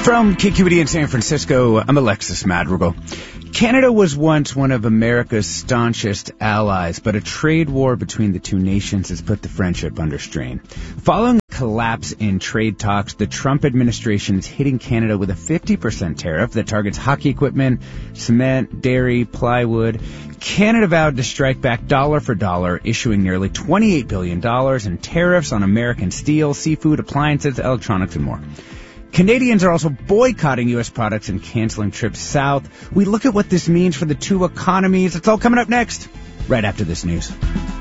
From KQED in San Francisco, I'm Alexis Madrigal. Canada was once one of America's staunchest allies, but a trade war between the two nations has put the friendship under strain. Following the collapse in trade talks, the Trump administration is hitting Canada with a 50% tariff that targets hockey equipment, cement, dairy, plywood. Canada vowed to strike back dollar for dollar, issuing nearly $28 billion in tariffs on American steel, seafood, appliances, electronics, and more. Canadians are also boycotting U.S. products and canceling trips south. We look at what this means for the two economies. It's all coming up next, right after this news.